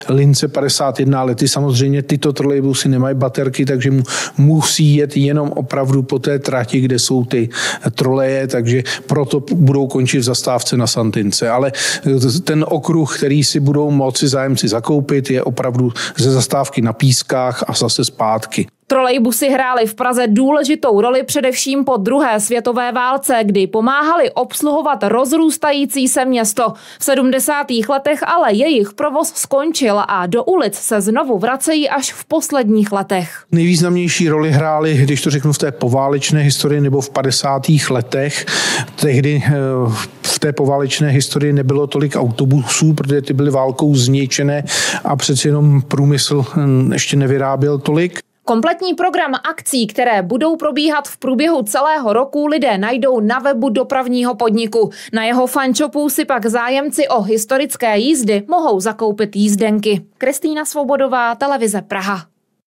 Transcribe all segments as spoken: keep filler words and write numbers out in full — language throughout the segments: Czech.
Lince padesát jedna, ale ty samozřejmě tyto trolejbusy nemají baterky, takže mu musí jet jenom opravdu po té trati, kde jsou ty troleje, takže proto budou končit v zastávce na Santince. Ale ten okruh, který si budou moci zájemci zakoupit, je opravdu ze zastávky na Pískách a zase zpátky. Trolejbusy hrály v Praze důležitou roli především po druhé světové válce, kdy pomáhali obsluhovat rozrůstající se město. V sedmdesátých letech ale jejich provoz skončil a do ulic se znovu vracejí až v posledních letech. Nejvýznamnější roli hrály, když to řeknu, v té poválečné historii nebo v padesátých letech. Tehdy v té poválečné historii nebylo tolik autobusů, protože ty byly válkou zničené a přeci jenom průmysl ještě nevyráběl tolik. Kompletní program akcí, které budou probíhat v průběhu celého roku, lidé najdou na webu dopravního podniku. Na jeho fanshopu si pak zájemci o historické jízdy mohou zakoupit jízdenky. Kristýna Svobodová, televize Praha.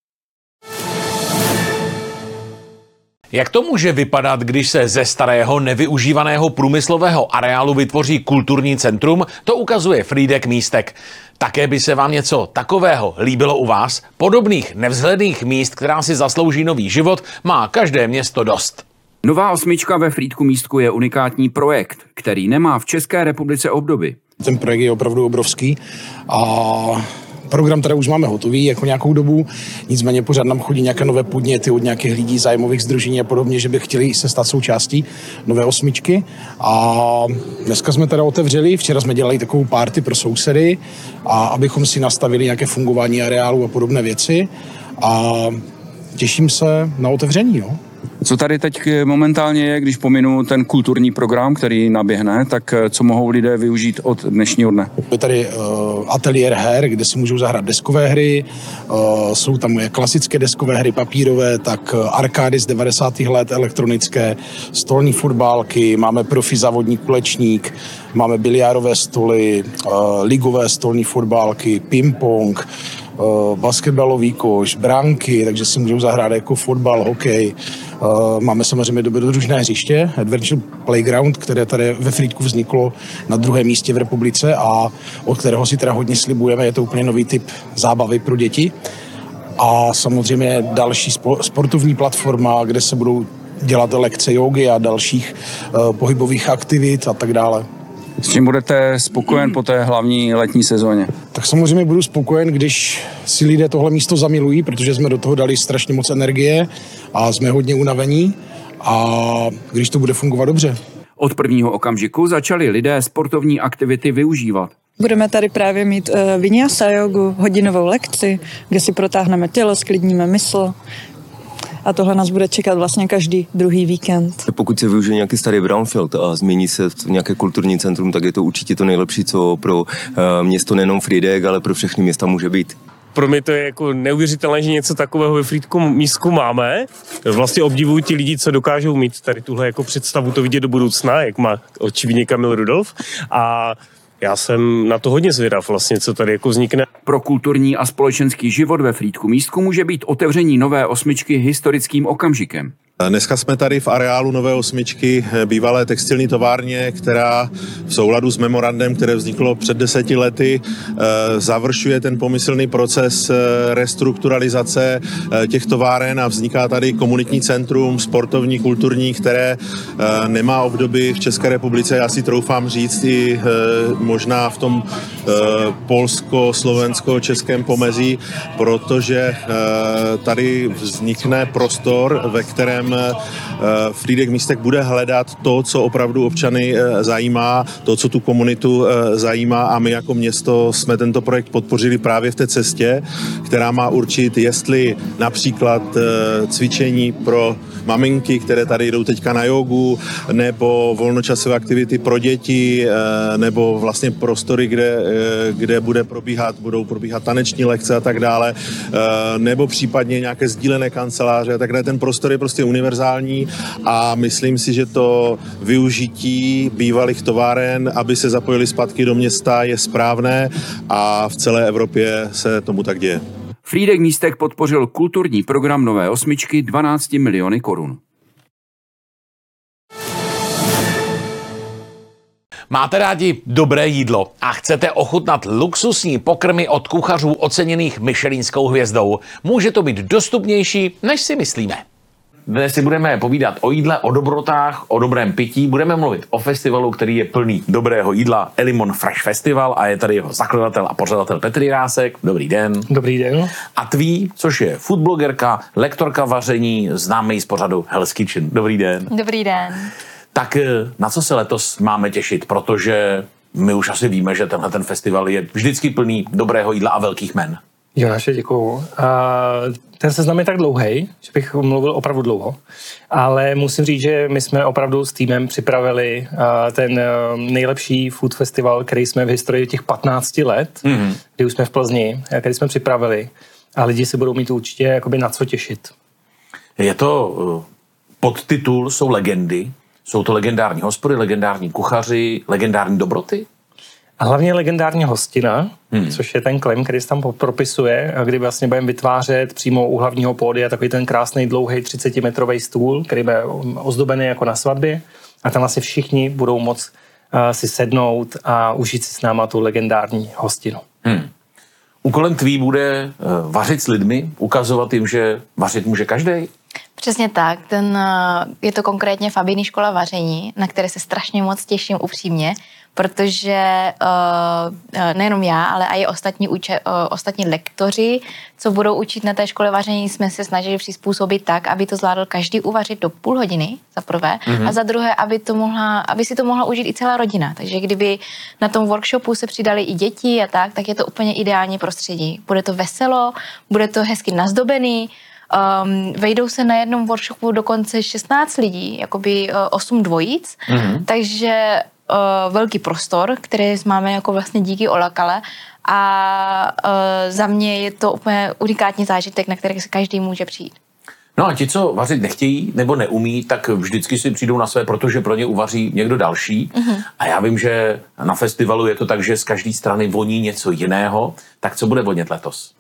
Jak to může vypadat, když se ze starého nevyužívaného průmyslového areálu vytvoří kulturní centrum? To ukazuje Frýdek Místek. Také by se vám něco takového líbilo u vás? Podobných nevzhledných míst, která si zaslouží nový život, má každé město dost. Nová osmička ve Frýdku Místku je unikátní projekt, který nemá v České republice obdoby. Ten projekt je opravdu obrovský a program teda už máme hotový jako nějakou dobu, nicméně pořád nám chodí nějaké nové podněty od nějakých lidí, zájmových sdružení a podobně, že by chtěli se stát součástí nové osmičky. A dneska jsme teda otevřeli, včera jsme dělali takovou party pro sousedy, a abychom si nastavili nějaké fungování areálu a podobné věci. A těším se na otevření. Jo. Co tady teď momentálně je, když pominu ten kulturní program, který naběhne, tak co mohou lidé využít od dnešního dne? Je tady uh, ateliér her, kde si můžou zahrát deskové hry, uh, jsou tam moje klasické deskové hry papírové, tak uh, arkády z devadesátých let, elektronické, stolní fotbálky, máme profi závodní kulečník, máme biliárové stoly, uh, ligové stolní fotbálky, ping-pong, Uh, basketbalový koš, branky, takže si můžou zahrát jako fotbal, hokej. Uh, máme samozřejmě dobrodružné hřiště, Adventure Playground, které tady ve Frýdku vzniklo na druhém místě v republice a od kterého si teda hodně slibujeme, je to úplně nový typ zábavy pro děti. A samozřejmě další sportovní platforma, kde se budou dělat lekce jógy a dalších uh, pohybových aktivit a tak dále. S čím budete spokojen po té hlavní letní sezóně? Tak samozřejmě budu spokojen, když si lidé tohle místo zamilují, protože jsme do toho dali strašně moc energie a jsme hodně unavení a když to bude fungovat dobře. Od prvního okamžiku začali lidé sportovní aktivity využívat. Budeme tady právě mít uh, vinyasa jogu, hodinovou lekci, kde si protáhneme tělo, sklidníme mysl. A tohle nás bude čekat vlastně každý druhý víkend. Pokud se využije nějaký starý brownfield a změní se v nějaké kulturní centrum, tak je to určitě to nejlepší, co pro uh, město nejenom Frýdek, ale pro všechny města může být. Pro mě to je jako neuvěřitelné, že něco takového ve Frýdku Místku máme. Vlastně obdivuju ti lidi, co dokážou mít tady tuhle jako představu to vidět do budoucna, jak má očividně Kamil Rudolf. A já jsem na to hodně zvědav vlastně, co tady jako vznikne. Pro kulturní a společenský život ve Frýdku Místku může být otevření nové osmičky historickým okamžikem. Dneska jsme tady v areálu nové osmičky, bývalé textilní továrně, která v souladu s memorandem, které vzniklo před deseti lety, završuje ten pomyslný proces restrukturalizace těch továren a vzniká tady komunitní centrum sportovní, kulturní, které nemá obdoby v České republice. Já si troufám říct i možná v tom polsko-slovensko-českém pomezí, protože tady vznikne prostor, ve kterém Frýdek Místek bude hledat to, co opravdu občany zajímá, to, co tu komunitu zajímá a my jako město jsme tento projekt podpořili právě v té cestě, která má určit, jestli například cvičení pro maminky, které tady jdou teďka na jogu, nebo volnočasové aktivity pro děti, nebo vlastně prostory, kde, kde bude probíhat, budou probíhat taneční lekce a tak dále, nebo případně nějaké sdílené kanceláře a tak dále. Ten prostor je prostě univerzální a myslím si, že to využití bývalých továren, aby se zapojili zpátky do města, je správné a v celé Evropě se tomu tak děje. Frýdek Místek podpořil kulturní program nové osmičky dvanácti miliony korun. Máte rádi dobré jídlo a chcete ochutnat luxusní pokrmy od kuchařů oceněných Michelinskou hvězdou? Může to být dostupnější, než si myslíme. Dnes si budeme povídat o jídle, o dobrotách, o dobrém pití. Budeme mluvit o festivalu, který je plný dobrého jídla, Elimon Fresh Festival, a je tady jeho zakladatel a pořadatel Petr Jirásek. Dobrý den. Dobrý den. A Tví, což je foodblogerka, lektorka vaření, známý z pořadu Hell's Kitchen. Dobrý den. Dobrý den. Tak na co se letos máme těšit, protože my už asi víme, že tenhle ten festival je vždycky plný dobrého jídla a velkých men. Jonáše, děkuju. Ten seznam je tak dlouhý, že bych mluvil opravdu dlouho, ale musím říct, že my jsme opravdu s týmem připravili ten nejlepší food festival, který jsme v historii těch patnácti let, mm-hmm. kdy už jsme v Plzni, který jsme připravili, a lidi si budou mít určitě jakoby na co těšit. Je to podtitul, jsou legendy, jsou to legendární hospody, legendární kuchaři, legendární dobroty? A hlavně legendární hostina, hmm. což je ten klem, který se tam propisuje, kdy vlastně budeme vytvářet přímo u hlavního pódia takový ten krásný dlouhý třicetimetrový stůl, který bude ozdobený jako na svatbě, a tam vlastně všichni budou moct uh, si sednout a užít si s náma tu legendární hostinu. Hmm. Úkolem Tví bude uh, vařit s lidmi, ukazovat jim, že vařit může každý. Přesně tak. Ten, je to konkrétně Fabijní škola vaření, na které se strašně moc těším upřímně, protože uh, nejenom já, ale i ostatní, uče, uh, ostatní lektoři, co budou učit na té škole vaření, jsme se snažili přizpůsobit tak, aby to zvládl každý uvařit do půl hodiny, za prvé, mm-hmm. a za druhé, aby, to mohla, aby si to mohla užít i celá rodina. Takže kdyby na tom workshopu se přidali i děti a tak, tak je to úplně ideální prostředí. Bude to veselo, bude to hezky nazdobený. Um, vejdou se na jednom workshopu dokonce šestnáct lidí, jakoby uh, osm dvojic, mm-hmm. takže uh, velký prostor, který máme jako vlastně díky Olakale, a uh, za mě je to úplně unikátní zážitek, na který se každý může přijít. No a ti, co vařit nechtějí nebo neumí, tak vždycky si přijdou na své, protože pro ně uvaří někdo další. Mm-hmm. A já vím, že na festivalu je to tak, že z každé strany voní něco jiného. Tak co bude vonět letos?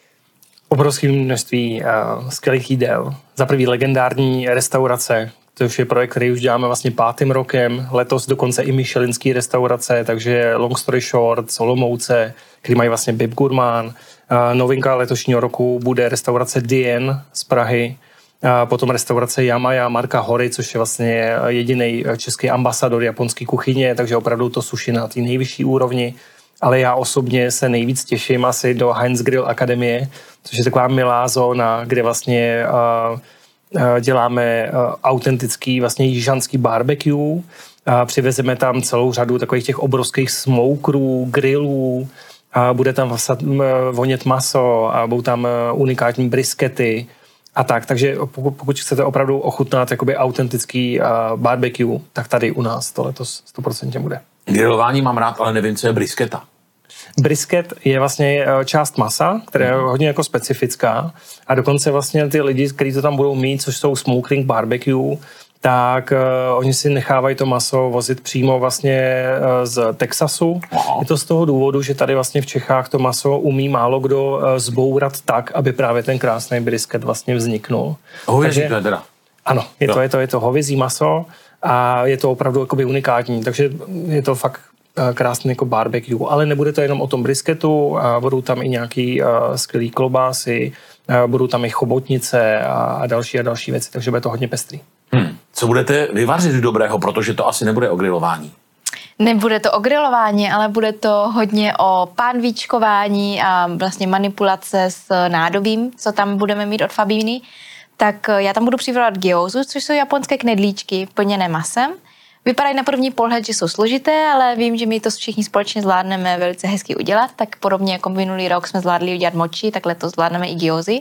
Obrovské množství uh, skvělých jídel. Za prvý legendární restaurace, což je projekt, který už děláme vlastně pátým rokem. Letos dokonce i Michelinský restaurace, takže long story short, Olomouce, který mají vlastně Bib Gourmand. Uh, novinka letošního roku bude restaurace Dien z Prahy. Uh, potom restaurace Yamaya Marka Hory, což je vlastně jediný český ambasador japonské kuchyně, takže opravdu to sushi na té nejvyšší úrovni. Ale já osobně se nejvíc těším asi do Heinz Grill Akademie, což je taková milá zóna, kde vlastně uh, uh, děláme uh, autentický vlastně jižanský barbecue. Uh, přivezeme tam celou řadu takových těch obrovských smokerů, grillů, uh, bude tam vlastně, uh, vonět maso a budou tam uh, unikátní briskety a tak. Takže pokud, pokud chcete opravdu ochutnat jakoby autentický uh, barbecue, tak tady u nás to letos sto procent bude. Grilování mám rád, ale nevím, co je brisketa. Brisket je vlastně část masa, která je hodně jako specifická, a dokonce vlastně ty lidi, kteří to tam budou mít, což jsou smoking barbecue, tak uh, oni si nechávají to maso vozit přímo vlastně uh, z Texasu. Aha. Je to z toho důvodu, že tady vlastně v Čechách to maso umí málo kdo uh, zbourat tak, aby právě ten krásný brisket vlastně vzniknul. Hovězí to je teda? Ano, je to, je to, je to hovězí maso a je to opravdu jakoby unikátní, takže je to fakt krásný jako barbecue, ale nebude to jenom o tom brisketu, a budou tam i nějaký uh, skvělý klobásy, uh, budou tam i chobotnice a, a další a další věci, takže bude to hodně pestrý. Hmm. Co budete vyvařit dobrého, protože to asi nebude o grilování? Nebude to o grilování, ale bude to hodně o pánvíčkování a vlastně manipulace s nádobím, co tam budeme mít od Fabíny. Tak já tam budu připravovat gyózu, což jsou japonské knedlíčky plněné masem. Vypadají na první pohled, že jsou složité, ale vím, že my to všichni společně zvládneme velice hezky udělat, tak podobně jako minulý rok jsme zvládli udělat mochi, tak letos zvládneme i gyózy.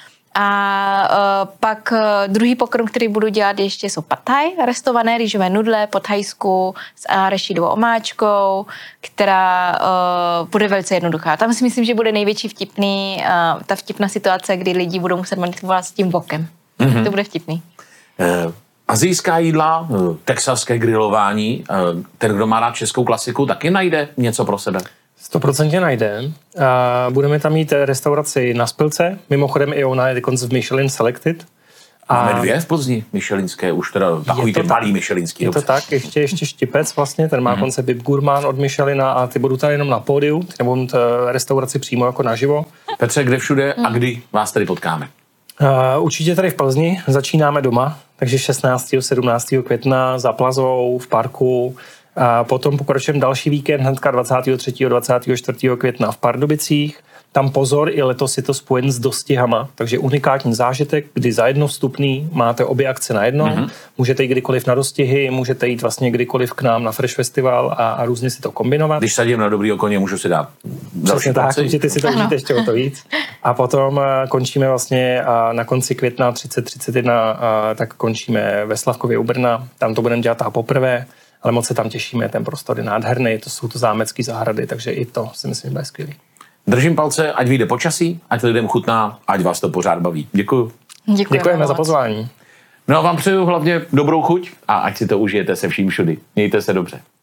A uh, pak uh, druhý pokrm, který budu dělat ještě, jsou pad thai, restované rýžové nudle po thajsku s arašidovou omáčkou, která uh, bude velice jednoduchá. Tam si myslím, že bude největší vtipný, uh, ta vtipná situace, kdy lidi budou muset manipulovat s tím vokem. Mm-hmm. To bude vtipný. Uh. Azijská jídla, texaské grilování, ten, kdo má rád českou klasiku, taky najde něco pro sebe? Stoprocentně najde. Budeme tam mít restauraci na Spilce, mimochodem i ona je dokonce v Michelin Selected. Máme dvě v Plzni, michelinské, už teda takový ty malý michelinský. Je to tak, ještě, ještě Štipec vlastně, ten má mm-hmm. koncept Bib Gourmand od Michelina a ty budou tady jenom na pódiu, ty nebudou mít restauraci přímo jako naživo. Petře, kde všude a kdy vás tady potkáme? Uh, určitě tady v Plzni, začínáme doma, takže šestnáctého sedmnáctého května za Plazou v parku. A potom pokračujeme další víkend, hnedka dvacátého třetího dvacátého čtvrtého května v Pardubicích. Tam pozor, i letos je to spojen s dostihama, takže unikátní zážitek, kdy za jedno vstupný máte obě akce na jedno. Mm-hmm. Můžete jít kdykoliv na dostihy, můžete jít vlastně kdykoliv k nám na Fresh Festival a, a různě si to kombinovat. Když sadím na dobrýho koně, můžu si dát další tak, můžete si to užít ještě o to víc. A potom končíme vlastně na konci května třicet třicet jedna, tak končíme ve Slavkově u Brna, tam to budeme dělat poprvé. Ale moc se tam těšíme, ten prostor je nádherný, to jsou to zámecké zahrady, takže i to si myslím, že bude skvělý. Držím palce, ať vyjde počasí, ať lidem chutná, ať vás to pořád baví. Děkuju. Děkujeme, Děkujeme za pozvání. No a vám přeju hlavně dobrou chuť a ať si to užijete se vším všudy. Mějte se dobře.